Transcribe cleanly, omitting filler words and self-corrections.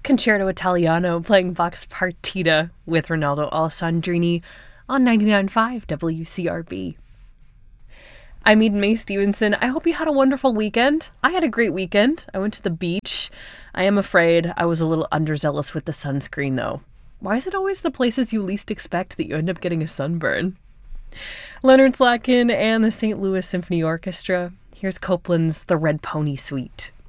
Concerto Italiano playing Vox Partita with Ronaldo Alessandrini on 99.5 WCRB. I'm Eden Mae Stevenson. I hope you had a wonderful weekend. I had a great weekend. I went to the beach. I am afraid I was a little underzealous with the sunscreen, though. Why is it always the places you least expect that you end up getting a sunburn? Leonard Slatkin and the St. Louis Symphony Orchestra. Here's Copland's The Red Pony Suite.